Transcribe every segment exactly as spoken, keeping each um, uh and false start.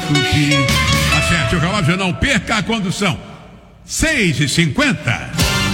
Tupi. Acerte o relógio, não perca a condução. seis e cinquenta.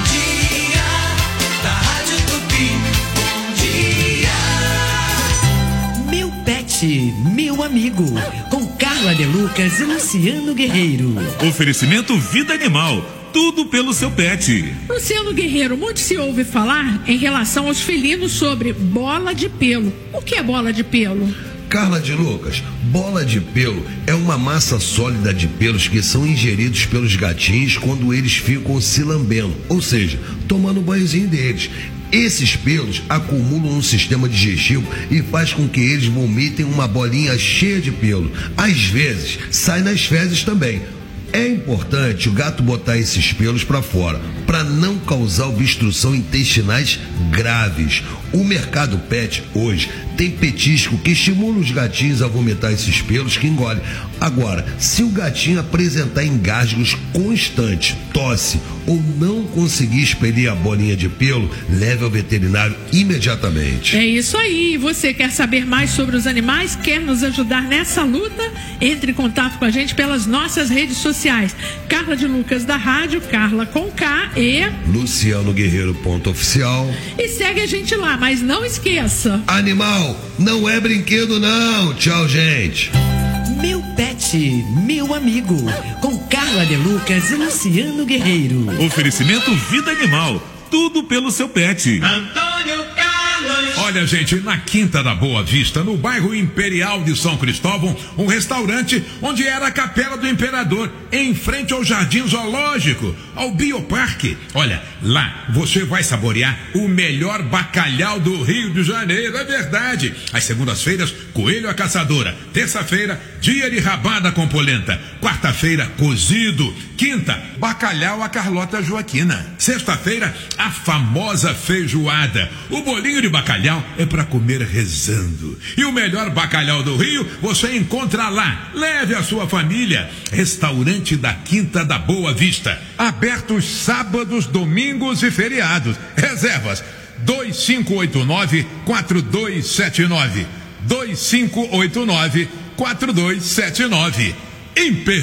Meu amigo, com Carla De Lucas e Luciano Guerreiro. Oferecimento Vida Animal, tudo pelo seu pet. Luciano Guerreiro, muito se ouve falar em relação aos felinos sobre bola de pelo. O que é bola de pelo? Carla De Lucas, bola de pelo é uma massa sólida de pelos que são ingeridos pelos gatinhos quando eles ficam se lambendo, ou seja, tomando o banhozinho deles. Esses pelos acumulam no sistema digestivo e faz com que eles vomitem uma bolinha cheia de pelo. Às vezes, sai nas fezes também. É importante o gato botar esses pelos para fora, para não causar obstrução intestinais graves. O mercado pet hoje tem petisco que estimula os gatinhos a vomitar esses pelos que engolem. Agora, se o gatinho apresentar engasgos constantes, tosse ou não conseguir expelir a bolinha de pelo, leve ao veterinário imediatamente. É isso aí. Você quer saber mais sobre os animais? Quer nos ajudar nessa luta? Entre em contato com a gente pelas nossas redes sociais. Carla de Lucas da Rádio, Carla com K e Luciano Guerreiro ponto oficial. E segue a gente lá, mas não esqueça. Animal não é brinquedo não. Tchau, gente. Meu pet, meu amigo, com Carla De Lucas e Luciano Guerreiro. Oferecimento Vida Animal, tudo pelo seu pet. Antônio Carlos. Olha, gente, na Quinta da Boa Vista, no bairro Imperial de São Cristóvão, um restaurante onde era a Capela do Imperador, em frente ao Jardim Zoológico, ao Bioparque. Olha, lá você vai saborear o melhor bacalhau do Rio de Janeiro, é verdade. Às segundas-feiras, coelho à caçadora. Terça-feira, dia de rabada com polenta. Quarta-feira, cozido. Quinta, bacalhau à Carlota Joaquina. Sexta-feira, a famosa feijoada. O bolinho de bacalhau é para comer rezando. E o melhor bacalhau do Rio você encontra lá. Leve a sua família. Restaurante da Quinta da Boa Vista. Abertos sábados, domingos e feriados. Reservas dois cinco oito nove, quatro dois sete nove. dois cinco oito nove, quatro dois sete nove. Imper